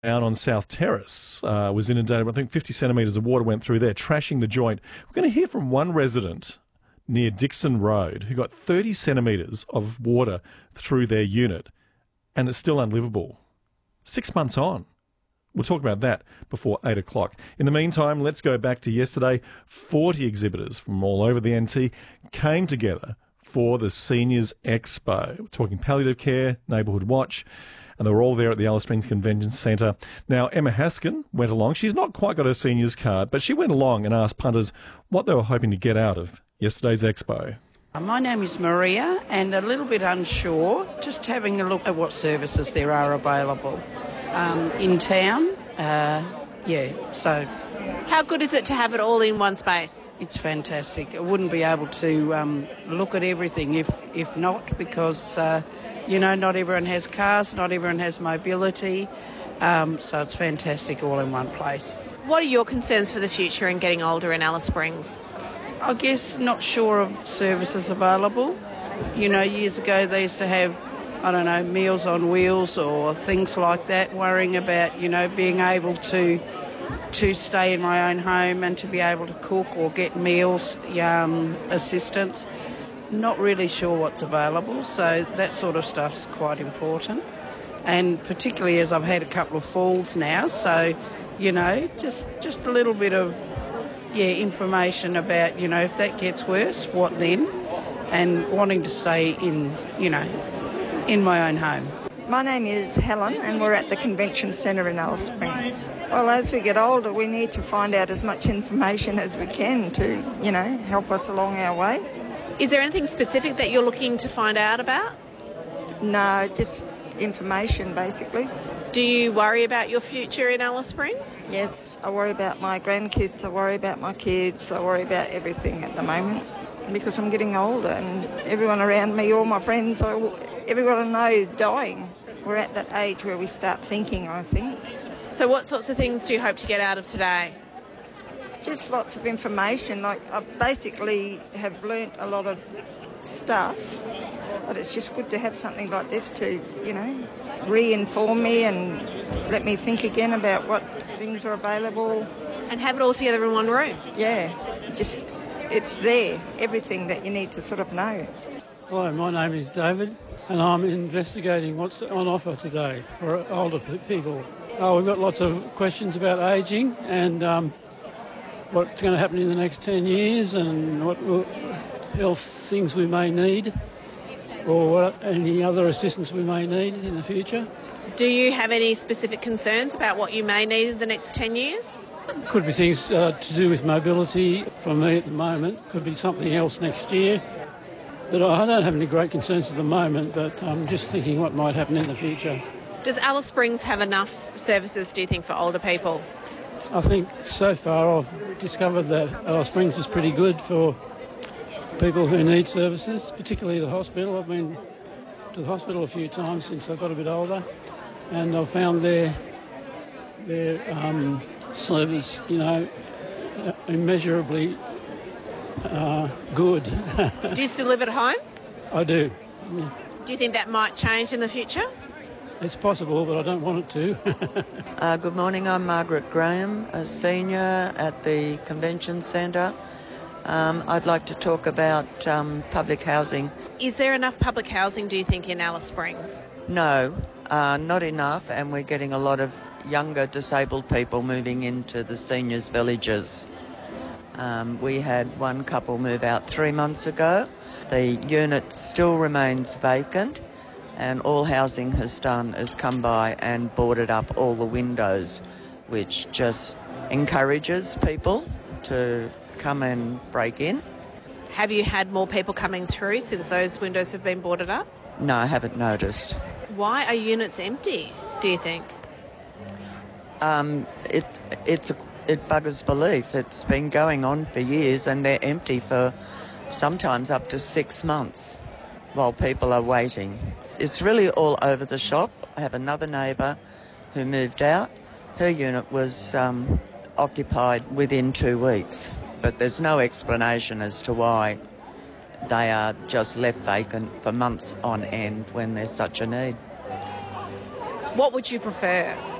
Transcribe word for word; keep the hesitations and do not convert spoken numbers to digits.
Down on South Terrace uh, was inundated. I think fifty centimetres of water went through there, trashing the joint. We're going to hear from one resident near Dixon Road who got thirty centimetres of water through their unit, and it's still unlivable. Six months on. We'll talk about that before eight o'clock. In the meantime, let's go back to yesterday. forty exhibitors from all over the N T came together for the Seniors Expo. We're talking palliative care, neighbourhood watch, and they were all there at the Alice Springs Convention Centre. Now, Emma Haskin went along. She's not quite got her seniors card, but she went along and asked punters what they were hoping to get out of yesterday's expo. My name is Maria, and a little bit unsure, just having a look at what services there are available um, in town. Uh, yeah, so... How good is it to have it all in one space? It's fantastic. I wouldn't be able to um, look at everything if, if not, because... Uh, You know, not everyone has cars, not everyone has mobility, um, so it's fantastic all in one place. What are your concerns for the future in getting older in Alice Springs? I guess not sure of services available. You know, years ago they used to have, I don't know, Meals on Wheels or things like that, worrying about, you know, being able to to stay in my own home and to be able to cook or get meals um, assistance. Not really sure what's available, so that sort of stuff's quite important. And particularly as I've had a couple of falls now, so, you know, just just a little bit of, yeah, information about, you know, if that gets worse, what then? And wanting to stay in, you know, in my own home. My name is Helen and we're at the Convention Centre in Alice Springs. Well, as we get older, we need to find out as much information as we can to, you know, help us along our way. Is there anything specific that you're looking to find out about? No, just information, basically. Do you worry about your future in Alice Springs? Yes, I worry about my grandkids, I worry about my kids, I worry about everything at the moment because I'm getting older and everyone around me, all my friends, everyone I know is dying. We're at that age where we start thinking, I think. So what sorts of things do you hope to get out of today? Just lots of information. Like, I basically have learnt a lot of stuff, but it's just good to have something like this to, you know, re-inform me and let me think again about what things are available. And have it all together in one room? Yeah, just, it's there, everything that you need to sort of know. Hello, my name is David, and I'm investigating what's on offer today for older people. Oh, we've got lots of questions about ageing and... Um, what's going to happen in the next ten years and what health things we may need or what, any other assistance we may need in the future. Do you have any specific concerns about what you may need in the next ten years? Could be things uh, to do with mobility for me at the moment. Could be something else next year. But I don't have any great concerns at the moment, but I'm just thinking what might happen in the future. Does Alice Springs have enough services, do you think, for older people? I think so far I've discovered that Alice Springs is pretty good for people who need services, particularly the hospital. I've been to the hospital a few times since I got a bit older, and I've found their their um, service, you know, immeasurably uh, good. Do you still live at home? I do. Yeah. Do you think that might change in the future? It's possible, but I don't want it to. uh, good morning, I'm Margaret Graham, a senior at the Convention Centre. Um, I'd like to talk about um, public housing. Is there enough public housing, do you think, in Alice Springs? No, uh, not enough, and we're getting a lot of younger disabled people moving into the seniors' villages. Um, we had one couple move out three months ago. The unit still remains vacant. And all housing has done is come by and boarded up all the windows, which just encourages people to come and break in. Have you had more people coming through since those windows have been boarded up? No, I haven't noticed. Why are units empty, do you think? Um, it it's a, it buggers belief. It's been going on for years and they're empty for sometimes up to six months while people are waiting. It's really all over the shop. I have another neighbour who moved out. Her unit was um, occupied within two weeks, but there's no explanation as to why they are just left vacant for months on end when there's such a need. What would you prefer?